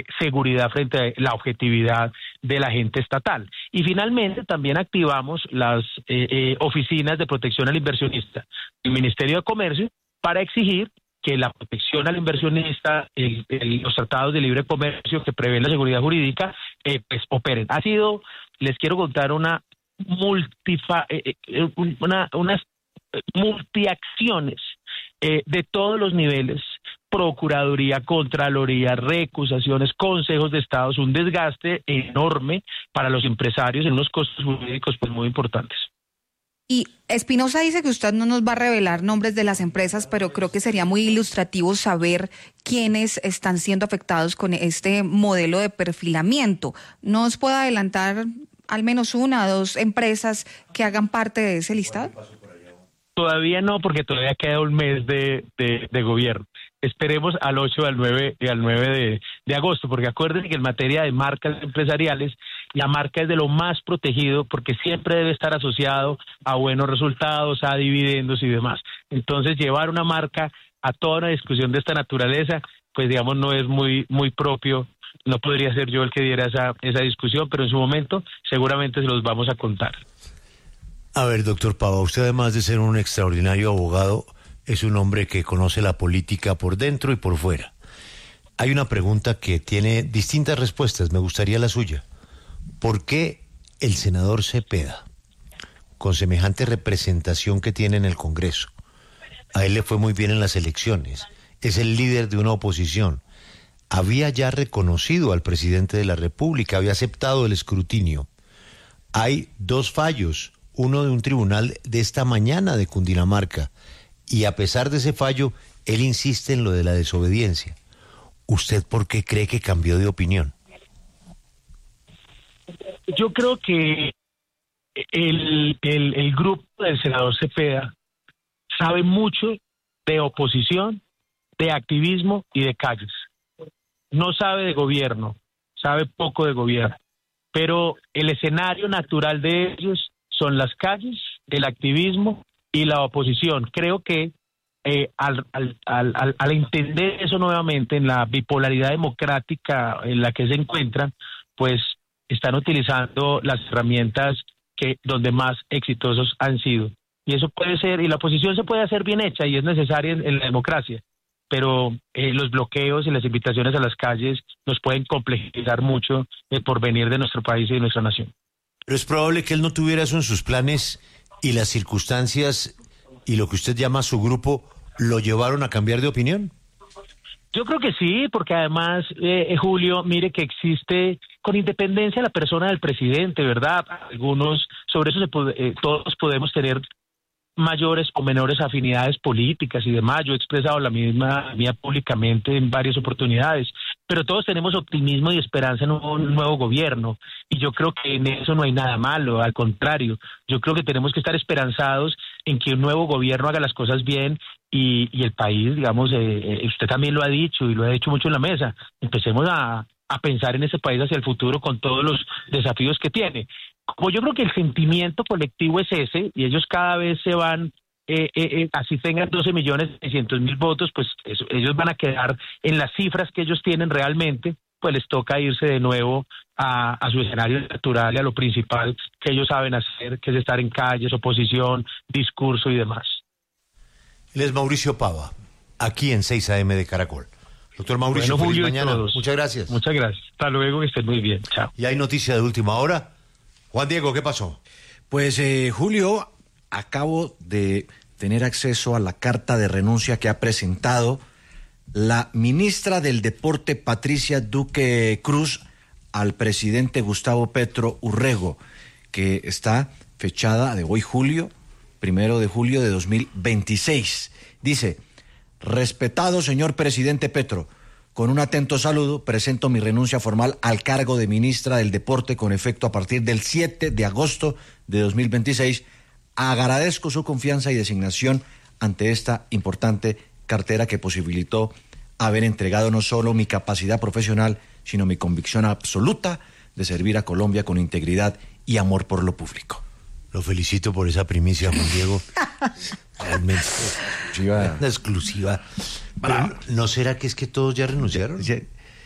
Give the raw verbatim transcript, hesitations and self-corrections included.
seguridad frente a la objetividad del agente estatal. Y finalmente también activamos las eh, eh, oficinas de protección al inversionista, el Ministerio de Comercio, para exigir que la protección al inversionista, el, el, los tratados de libre comercio que prevén la seguridad jurídica, eh, pues operen. Ha sido, les quiero contar una multifa, eh, eh, una, unas multiacciones eh, de todos los niveles, Procuraduría, Contraloría, recusaciones, consejos de Estado, un desgaste enorme para los empresarios en unos costos jurídicos pues muy importantes. Y Espinosa dice que usted no nos va a revelar nombres de las empresas, pero creo que sería muy ilustrativo saber quiénes están siendo afectados con este modelo de perfilamiento. ¿Nos puede adelantar al menos una o dos empresas que hagan parte de ese listado? Todavía no, porque todavía queda un mes de, de, de gobierno. Esperemos al ocho, al nueve, al nueve de, de agosto, porque acuérdense que en materia de marcas empresariales, la marca es de lo más protegido porque siempre debe estar asociado a buenos resultados, a dividendos y demás. Entonces, llevar una marca a toda una discusión de esta naturaleza, pues digamos, no es muy, muy propio. No podría ser yo el que diera esa, esa discusión, pero en su momento seguramente se los vamos a contar. A ver, doctor Pava, usted además de ser un extraordinario abogado, es un hombre que conoce la política por dentro y por fuera. Hay una pregunta que tiene distintas respuestas, me gustaría la suya. ¿Por qué el senador Cepeda, con semejante representación que tiene en el Congreso, a él le fue muy bien en las elecciones, es el líder de una oposición, había ya reconocido al presidente de la República, había aceptado el escrutinio? Hay dos fallos, uno de un tribunal de esta mañana de Cundinamarca, y a pesar de ese fallo, él insiste en lo de la desobediencia. ¿Usted por qué cree que cambió de opinión? Yo creo que el, el, el grupo del senador Cepeda sabe mucho de oposición, de activismo y de calles. No sabe de gobierno, sabe poco de gobierno, pero el escenario natural de ellos son las calles, el activismo y la oposición. Creo que eh, al, al, al, al entender eso nuevamente en la bipolaridad democrática en la que se encuentran, pues están utilizando las herramientas que donde más exitosos han sido. Y eso puede ser, y la oposición se puede hacer bien hecha y es necesaria en, en la democracia, pero eh, los bloqueos y las invitaciones a las calles nos pueden complejizar mucho el porvenir de nuestro país y de nuestra nación. Pero es probable que él no tuviera eso en sus planes y las circunstancias y lo que usted llama su grupo lo llevaron a cambiar de opinión. Yo creo que sí, porque además, eh, Julio, mire que existe, con independencia de la persona del presidente, ¿verdad? Algunos, sobre eso se puede, eh, todos podemos tener mayores o menores afinidades políticas y demás. Yo he expresado la misma mía públicamente en varias oportunidades, pero todos tenemos optimismo y esperanza en un nuevo gobierno, y yo creo que en eso no hay nada malo, al contrario, yo creo que tenemos que estar esperanzados en que un nuevo gobierno haga las cosas bien y, y el país, digamos, eh, usted también lo ha dicho y lo ha dicho mucho en la mesa, empecemos a, a pensar en ese país hacia el futuro con todos los desafíos que tiene. Como yo creo que el sentimiento colectivo es ese, y ellos cada vez se van, eh, eh, eh, así tengan doce millones seiscientos mil votos, pues eso, ellos van a quedar en las cifras que ellos tienen realmente, pues les toca irse de nuevo a, a su escenario natural y a lo principal que ellos saben hacer, que es estar en calles, oposición, discurso y demás. Él es Mauricio Pava, aquí en seis A M de Caracol. Doctor Mauricio, bueno, feliz Julio, mañana. todos. Muchas gracias. Muchas gracias. Hasta luego, que estén muy bien. Chao. Y hay noticia de última hora. Juan Diego, ¿qué pasó? Pues, eh, Julio, acabo de tener acceso a la carta de renuncia que ha presentado la ministra del Deporte, Patricia Duque Cruz, al presidente Gustavo Petro Urrego, que está fechada de hoy, julio, primero de julio de dos mil veintiséis. Dice: respetado señor presidente Petro, con un atento saludo, presento mi renuncia formal al cargo de ministra del Deporte con efecto a partir del siete de agosto de dos mil veintiséis. Agradezco su confianza y designación ante esta importante cartera que posibilitó haber entregado no solo mi capacidad profesional, sino mi convicción absoluta de servir a Colombia con integridad y amor por lo público. Lo felicito por esa primicia, Juan Diego. Realmente. Una exclusiva. Pero, ¿no será que es que todos ya renunciaron?